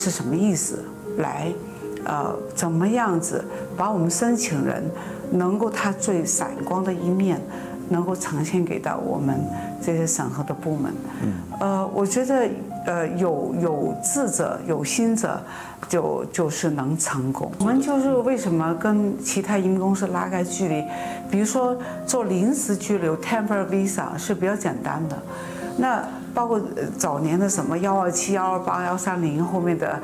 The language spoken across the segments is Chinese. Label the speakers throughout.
Speaker 1: 是什么意思，来，怎么样子把我们申请人能够他最闪光的一面，能够呈现给到我们这些审核的部门。我觉得有志者有心者，就是能成功。我们就是为什么跟其他移民公司拉开距离，比如说做临时居留 （temporary visa） 是比较简单的，那。包括早年的什么127、128、130，后面的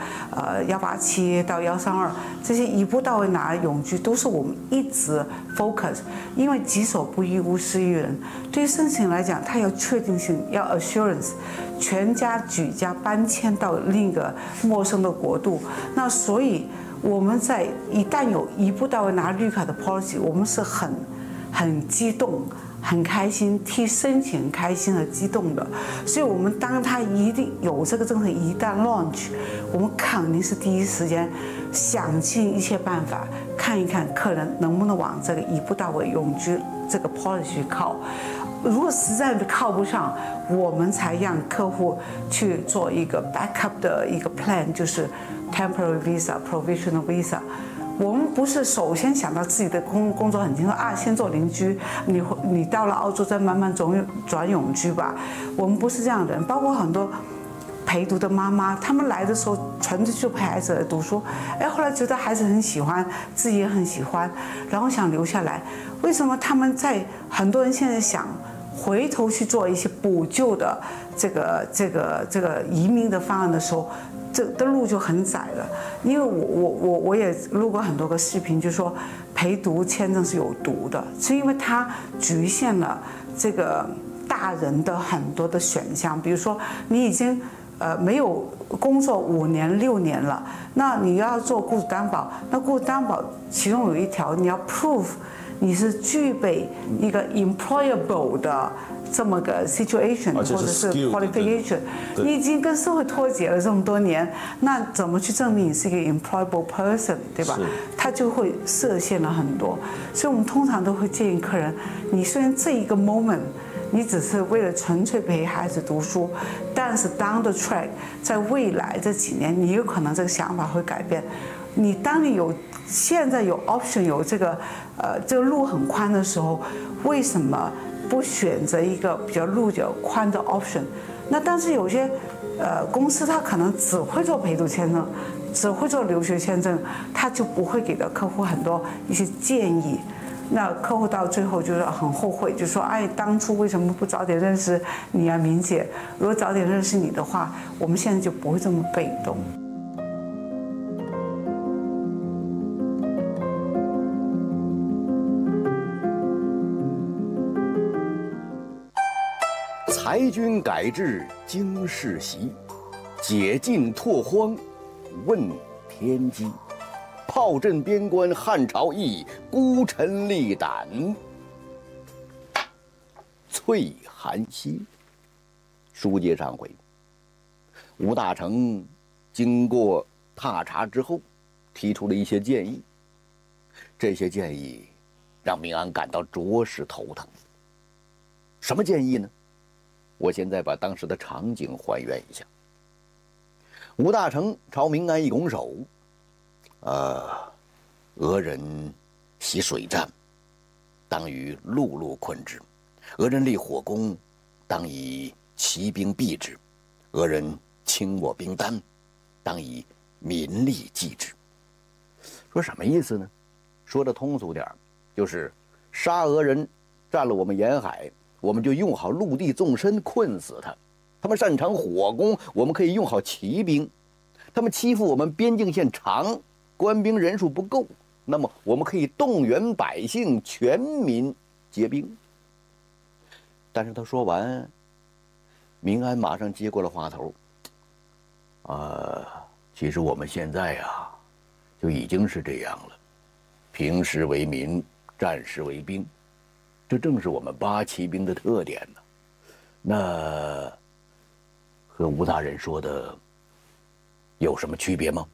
Speaker 1: 187到132，这些一步到位拿永居，都是我们一直 focus。因为己所不欲，勿施于人。对于申请人来讲，他要确定性，要 assurance， 全家举家搬迁到另一个陌生的国度。那所以我们在一旦有一步到位拿绿卡的 policy， 我们是很激动。很开心，替申请人开心和激动的，所以我们当他一定有这个政策一旦 launch， 我们肯定是第一时间想尽一切办法看一看客人能不能往这个一步到位永居这个 policy 靠。如果实在靠不上，我们才让客户去做一个 backup 的一个 plan， 就是 temporary visa、provisional visa。我们不是首先想到自己的工作很轻松啊，先做邻居，你到了澳洲再慢慢转永居吧。我们不是这样的人，包括很多陪读的妈妈，他们来的时候纯粹就陪孩子来读书，后来觉得孩子很喜欢，自己也很喜欢，然后想留下来。为什么他们很多人现在想回头去做一些补救的这个移民的方案的时候？这的路就很窄了，因为我也录过很多个视频，就说陪读签证是有毒的，是因为它局限了这个大人的很多的选项，比如说你已经没有工作5年6年了，那你要做雇主担保，那雇主担保其中有一条你要 prove 你是具备一个 employable 的。这么个 situation 或者是 qualification， 你已经跟社会脱节了这么多年，那怎么去证明你是一个 employable person， 对吧？他就会设限了很多。所以我们通常都会建议客人，你虽然这一个 moment， 你只是为了纯粹陪孩子读书，但是 down the track， 在未来这几年，你有可能这个想法会改变。当你现在有 option， 有这个路很宽的时候，为什么？不选择一个比较路较宽的 option， 那但是有些公司他可能只会做陪读签证，只会做留学签证，他就不会给到客户很多一些建议。那客户到最后就是很后悔，就说当初为什么不早点认识你啊，明姐？如果早点认识你的话，我们现在就不会这么被动。
Speaker 2: 裁军改制经世袭，解禁拓荒问天机。炮震边关汉朝义，孤臣力胆翠寒溪。书接上回，吴大成经过踏查之后，提出了一些建议。这些建议让明安感到着实头疼。什么建议呢？我现在把当时的场景还原一下。吴大成朝明安一拱手，俄人习水战，当以陆路困之；俄人立火攻，当以骑兵避之；俄人轻我兵单，当以民力济之。说什么意思呢？说的通俗点，就是杀俄人占了我们沿海，我们就用好陆地纵深困死他；他们擅长火攻，我们可以用好骑兵；他们欺负我们边境线长，官兵人数不够，那么我们可以动员百姓，全民结兵。但是他说完，明安马上接过了话头。其实我们现在呀，就已经是这样了，平时为民，战时为兵。这正是我们八旗兵的特点呢。那和吴大人说的有什么区别吗？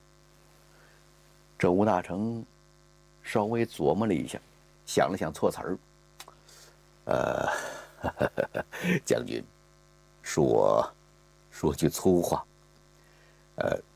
Speaker 2: 这吴大成稍微琢磨了一下，想了想措辞儿，将军，说句粗话，